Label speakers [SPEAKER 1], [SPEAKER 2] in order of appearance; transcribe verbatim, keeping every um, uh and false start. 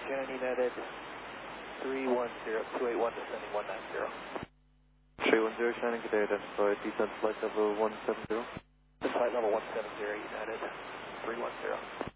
[SPEAKER 1] Shannon United, three one zero, two eight one descending one nine zero.
[SPEAKER 2] three one zero, Shannon, good day, identified, descent flight level one seven zero.
[SPEAKER 1] The flight level one seven zero, United, three one zero.